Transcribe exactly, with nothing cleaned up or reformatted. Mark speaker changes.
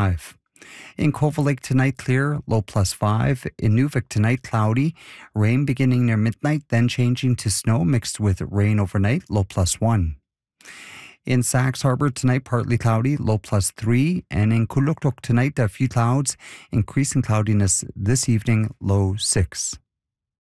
Speaker 1: five. In Cova Lake tonight, clear, low plus five. In Nuvik tonight, cloudy. Rain beginning near midnight, then changing to snow mixed with rain overnight, low plus one. In Sachs Harbor tonight, partly cloudy, low plus three. And in Kuluktuk tonight, a few clouds, increasing cloudiness this evening, low six.